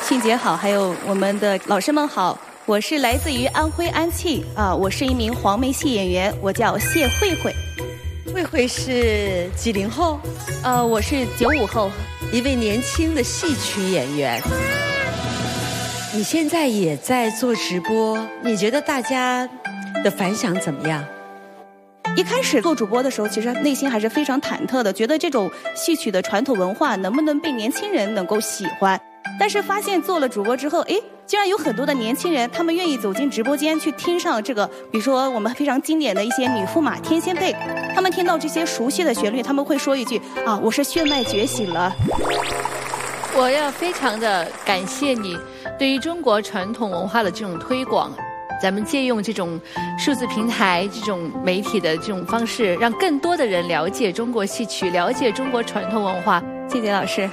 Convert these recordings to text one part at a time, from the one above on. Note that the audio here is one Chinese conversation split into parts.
庆姐好，还有我们的老师们好，我是来自于安徽安庆啊，我是一名黄梅戏演员，我叫谢慧慧。 慧慧是几零后？ 我是95后， 一位年轻的戏曲演员。你现在也在做直播，你觉得大家的反响怎么样？ 一开始做主播的时候，其实内心还是非常忐忑的，觉得这种戏曲的传统文化能不能被年轻人能够喜欢。但是发现做了主播之后，竟然有很多的年轻人，他们愿意走进直播间去听上这个，比如说我们非常经典的一些女驸马、天仙配，他们听到这些熟悉的旋律，他们会说一句啊，我是血脉觉醒了。 我要非常的感谢你对于中国传统文化的这种推广，咱们借用这种数字平台、这种媒体的这种方式，让更多的人了解中国戏曲，了解中国传统文化。 谢谢老师。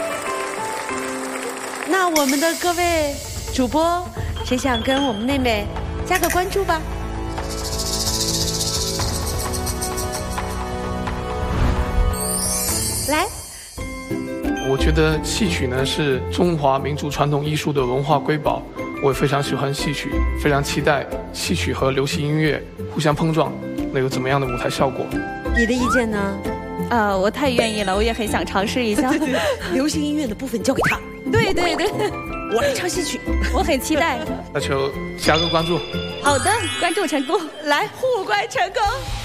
那我们的各位主播，谁想跟我们妹妹加个关注吧？来。 我觉得戏曲呢是中华民族传统艺术的文化瑰宝，我也非常喜欢戏曲，非常期待戏曲和流行音乐互相碰撞，能有怎么样的舞台效果？ 你的意见呢？ 我太愿意了，我也很想尝试一下。 对，流行音乐的部分交给他。 对， 我来唱戏曲， 我很期待。 那就加个关注。 好的，关注成功， 来互关成功。